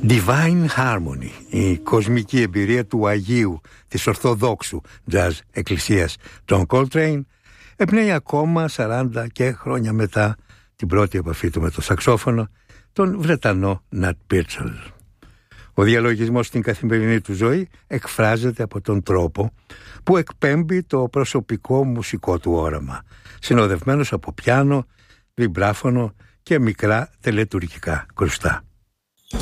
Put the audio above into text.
Divine Harmony, η κοσμική εμπειρία του Αγίου της Ορθοδόξου Jazz Εκκλησίας John Coltrane, εμπνέει ακόμα 40 και χρόνια μετά την πρώτη επαφή του με το σαξόφωνο, τον Βρετανό Nat Birchall. Ο διαλογισμός στην καθημερινή του ζωή εκφράζεται από τον τρόπο που εκπέμπει το προσωπικό μουσικό του όραμα, συνοδευμένος από πιάνο, βιμπράφωνο και μικρά τελετουργικά κρουστά.